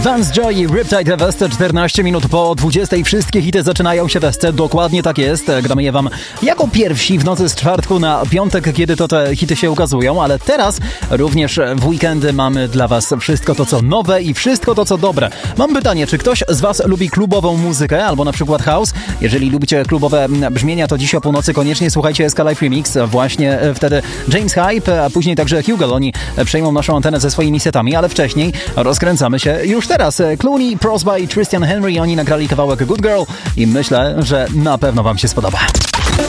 Vance Joy i Riptide West, 14 minut po 20. Wszystkie hity zaczynają się w SC. Dokładnie tak jest. Gramy je wam jako pierwsi w nocy z czwartku na piątek, kiedy to te hity się ukazują, ale teraz również w weekendy mamy dla was wszystko to, co nowe i wszystko to, co dobre. Mam pytanie, czy ktoś z was lubi klubową muzykę albo na przykład house? Jeżeli lubicie klubowe brzmienia, to dziś o północy koniecznie słuchajcie SK Live Remix. Właśnie wtedy James Hype, a później także Hugel. Oni przejmą naszą antenę ze swoimi setami, ale wcześniej rozkręcamy się już teraz. Clooney, Prosba i Christian Henry, oni nagrali kawałek Good Girl i myślę, że na pewno wam się spodoba.